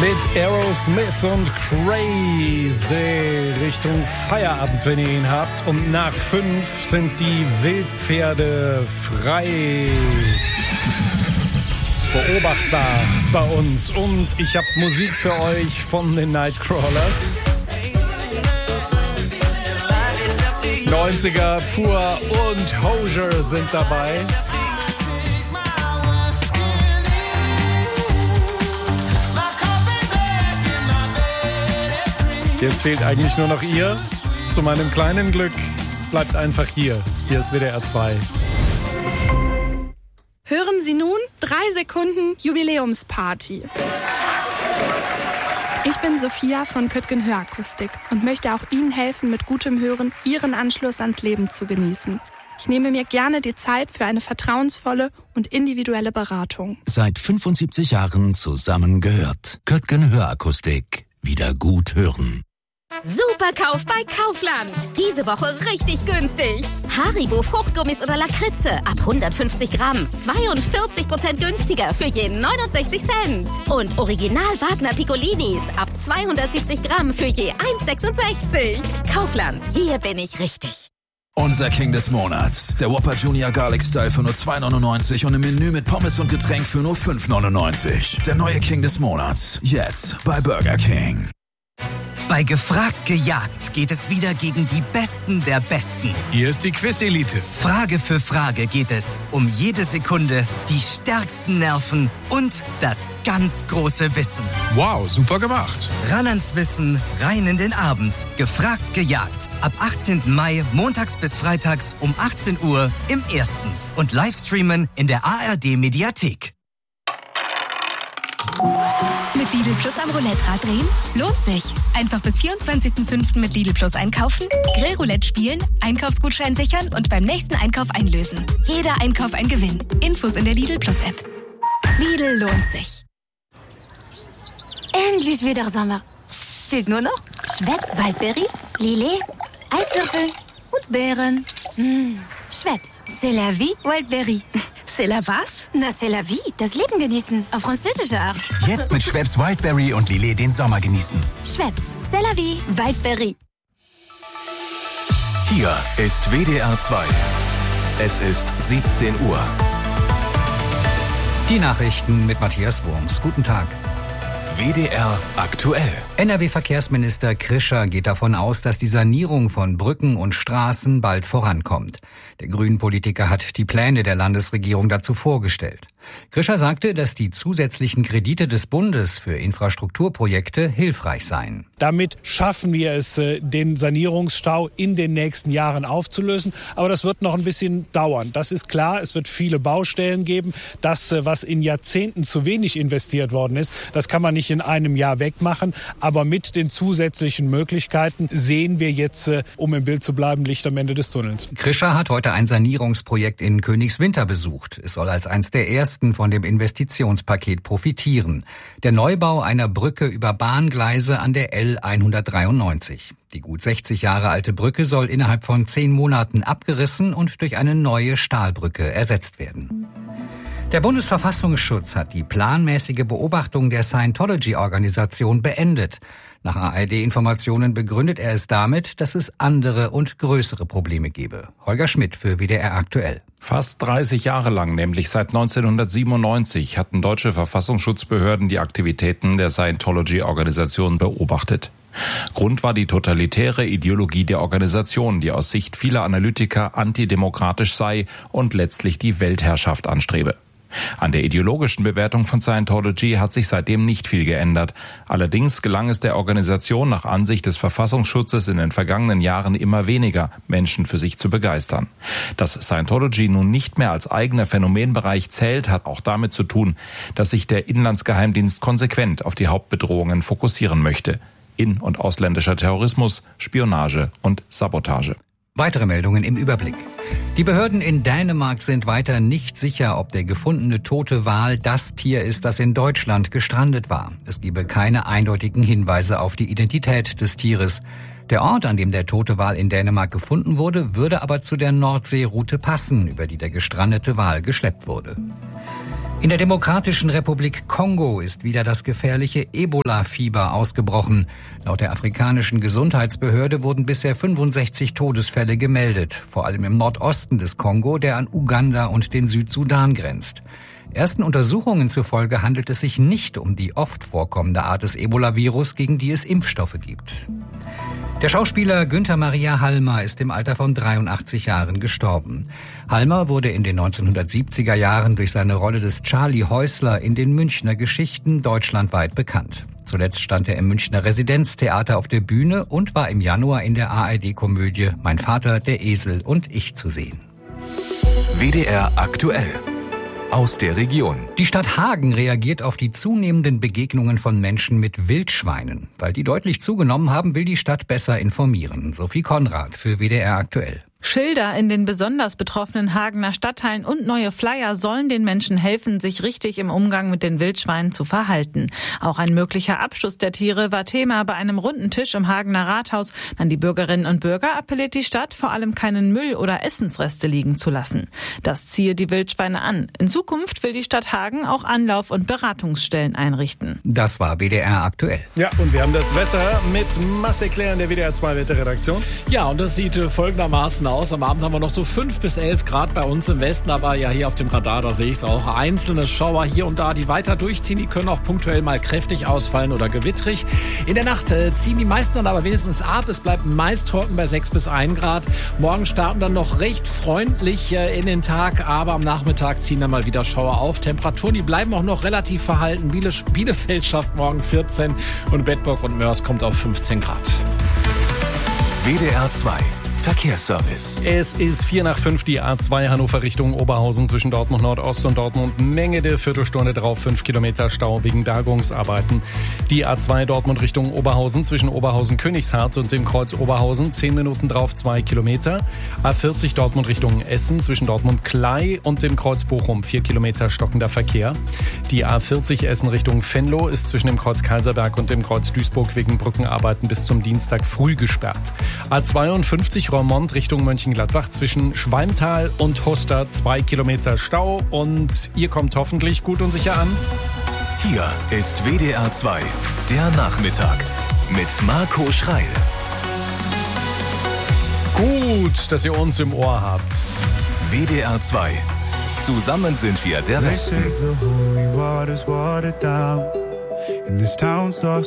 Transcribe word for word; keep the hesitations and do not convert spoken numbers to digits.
Mit Aerosmith und Crazy Richtung Feierabend, wenn ihr ihn habt. Und nach fünf sind die Wildpferde frei beobachtbar bei uns. Und ich habe Musik für euch von den Nightcrawlers. neunziger pur und Hozier sind dabei. Jetzt fehlt eigentlich nur noch ihr. Zu meinem kleinen Glück bleibt einfach hier. Hier ist W D R zwei. Hören Sie nun drei Sekunden Jubiläumsparty. Ich bin Sophia von Köttgen Hörakustik und möchte auch Ihnen helfen, mit gutem Hören Ihren Anschluss ans Leben zu genießen. Ich nehme mir gerne die Zeit für eine vertrauensvolle und individuelle Beratung. Seit fünfundsiebzig Jahren zusammengehört. Köttgen Hörakustik. Wieder gut hören. Superkauf bei Kaufland. Diese Woche richtig günstig. Haribo Fruchtgummis oder Lakritze ab hundertfünfzig Gramm. zweiundvierzig Prozent günstiger für je neunundsechzig Cent. Und Original Wagner Piccolinis ab zweihundertsiebzig Gramm für je eins sechsundsechzig. Kaufland, hier bin ich richtig. Unser King des Monats. Der Whopper Junior Garlic Style für nur zwei neunundneunzig und im Menü mit Pommes und Getränk für nur fünf neunundneunzig. Der neue King des Monats. Jetzt bei Burger King. Bei Gefragt gejagt geht es wieder gegen die Besten der Besten. Hier ist die Quiz-Elite. Frage für Frage geht es um jede Sekunde, die stärksten Nerven und das ganz große Wissen. Wow, super gemacht. Ran ans Wissen, rein in den Abend. Gefragt gejagt. Ab achtzehnten Mai, montags bis freitags um achtzehn Uhr im Ersten. Und Livestreamen in der A R D-Mediathek. Mit Lidl Plus am Roulette-Rad drehen? Lohnt sich. Einfach bis vierundzwanzigsten fünften mit Lidl Plus einkaufen, Grillroulette spielen, Einkaufsgutschein sichern und beim nächsten Einkauf einlösen. Jeder Einkauf ein Gewinn. Infos in der Lidl Plus App. Lidl lohnt sich. Endlich wieder Sommer. Fehlt nur noch Schweppes Waldbeere, Lillet, Eiswürfel und Beeren. Mmh. Schweppes, c'est la vie, Wildberry. C'est la was? Na, c'est la vie, das Leben genießen, auf französische Art. Jetzt mit Schweppes Wildberry und Lillet den Sommer genießen. Schweppes, c'est la vie, Wildberry. Hier ist W D R zwei. Es ist siebzehn Uhr. Die Nachrichten mit Matthias Wurms. Guten Tag. W D R aktuell. N R W-Verkehrsminister Krischer geht davon aus, dass die Sanierung von Brücken und Straßen bald vorankommt. Der Grünen-Politiker hat die Pläne der Landesregierung dazu vorgestellt. Krischer sagte, dass die zusätzlichen Kredite des Bundes für Infrastrukturprojekte hilfreich seien. Damit schaffen wir es, den Sanierungsstau in den nächsten Jahren aufzulösen. Aber das wird noch ein bisschen dauern. Das ist klar, es wird viele Baustellen geben. Das, was in Jahrzehnten zu wenig investiert worden ist, das kann man nicht in einem Jahr wegmachen. Aber mit den zusätzlichen Möglichkeiten sehen wir jetzt, um im Bild zu bleiben, Licht am Ende des Tunnels. Krischer hat heute ein Sanierungsprojekt in Königswinter besucht. Es soll als eins der ersten von dem Investitionspaket profitieren. Der Neubau einer Brücke über Bahngleise an der L hundertdreiundneunzig. Die gut sechzig Jahre alte Brücke soll innerhalb von zehn Monaten abgerissen und durch eine neue Stahlbrücke ersetzt werden. Der Bundesverfassungsschutz hat die planmäßige Beobachtung der Scientology-Organisation beendet. Nach A R D-Informationen begründet er es damit, dass es andere und größere Probleme gebe. Holger Schmidt für W D R aktuell. Fast dreißig Jahre lang, nämlich seit neunzehnhundertsiebenundneunzig, hatten deutsche Verfassungsschutzbehörden die Aktivitäten der Scientology-Organisation beobachtet. Grund war die totalitäre Ideologie der Organisation, die aus Sicht vieler Analytiker antidemokratisch sei und letztlich die Weltherrschaft anstrebe. An der ideologischen Bewertung von Scientology hat sich seitdem nicht viel geändert. Allerdings gelang es der Organisation nach Ansicht des Verfassungsschutzes in den vergangenen Jahren immer weniger, Menschen für sich zu begeistern. Dass Scientology nun nicht mehr als eigener Phänomenbereich zählt, hat auch damit zu tun, dass sich der Inlandsgeheimdienst konsequent auf die Hauptbedrohungen fokussieren möchte. In- und ausländischer Terrorismus, Spionage und Sabotage. Weitere Meldungen im Überblick. Die Behörden in Dänemark sind weiter nicht sicher, ob der gefundene tote Wal das Tier ist, das in Deutschland gestrandet war. Es gebe keine eindeutigen Hinweise auf die Identität des Tieres. Der Ort, an dem der tote Wal in Dänemark gefunden wurde, würde aber zu der Nordseeroute passen, über die der gestrandete Wal geschleppt wurde. In der Demokratischen Republik Kongo ist wieder das gefährliche Ebola-Fieber ausgebrochen. Laut der afrikanischen Gesundheitsbehörde wurden bisher fünfundsechzig Todesfälle gemeldet, vor allem im Nordosten des Kongo, der an Uganda und den Südsudan grenzt. Ersten Untersuchungen zufolge handelt es sich nicht um die oft vorkommende Art des Ebola-Virus, gegen die es Impfstoffe gibt. Der Schauspieler Günther Maria Hallmer ist im Alter von dreiundachtzig Jahren gestorben. Hallmer wurde in den neunzehnhundertsiebziger Jahren durch seine Rolle des Charlie Häusler in den Münchner Geschichten deutschlandweit bekannt. Zuletzt stand er im Münchner Residenztheater auf der Bühne und war im Januar in der A R D-Komödie Mein Vater, der Esel und ich zu sehen. W D R aktuell. Aus der Region. Die Stadt Hagen reagiert auf die zunehmenden Begegnungen von Menschen mit Wildschweinen. Weil die deutlich zugenommen haben, will die Stadt besser informieren. Sophie Konrad für W D R aktuell. Schilder in den besonders betroffenen Hagener Stadtteilen und neue Flyer sollen den Menschen helfen, sich richtig im Umgang mit den Wildschweinen zu verhalten. Auch ein möglicher Abschuss der Tiere war Thema bei einem runden Tisch im Hagener Rathaus. An die Bürgerinnen und Bürger appelliert die Stadt, vor allem keinen Müll oder Essensreste liegen zu lassen. Das ziehe die Wildschweine an. In Zukunft will die Stadt Hagen auch Anlauf- und Beratungsstellen einrichten. Das war W D R aktuell. Ja, und wir haben das Wetter mit Marcel Claire in der W D R zwei Wetterredaktion. Ja, und das sieht folgendermaßen aus. Am Abend haben wir noch so fünf bis elf Grad bei uns im Westen, aber ja hier auf dem Radar, da sehe ich es auch. Einzelne Schauer hier und da, die weiter durchziehen, die können auch punktuell mal kräftig ausfallen oder gewittrig. In der Nacht äh, ziehen die meisten dann aber wenigstens ab. Es bleibt meist trocken bei sechs bis ein Grad. Morgen starten dann noch recht freundlich äh, in den Tag, aber am Nachmittag ziehen dann mal wieder Schauer auf. Temperaturen, die bleiben auch noch relativ verhalten. Biele- Bielefeld schafft morgen vierzehn und Bedburg und Mörs kommt auf fünfzehn Grad. W D R zwei Verkehrsservice. Es ist vier nach fünf, die A zwei Hannover Richtung Oberhausen zwischen Dortmund Nordost und Dortmund Menge der Viertelstunde drauf, fünf Kilometer Stau wegen Bergungsarbeiten. Die A zwei Dortmund Richtung Oberhausen zwischen Oberhausen Königshardt und dem Kreuz Oberhausen, zehn Minuten drauf, zwei Kilometer. A vierzig Dortmund Richtung Essen zwischen Dortmund Klei und dem Kreuz Bochum, vier Kilometer stockender Verkehr. Die A vierzig Essen Richtung Venlo ist zwischen dem Kreuz Kaiserberg und dem Kreuz Duisburg wegen Brückenarbeiten bis zum Dienstag früh gesperrt. A zweiundfünfzig Roermond Richtung Mönchengladbach zwischen Schwalmtal und Hoster, zwei Kilometer Stau und ihr kommt hoffentlich gut und sicher an. Hier ist W D R zwei, der Nachmittag mit Marco Schreil. Gut, dass ihr uns im Ohr habt. W D R zwei. Zusammen sind wir der Westen.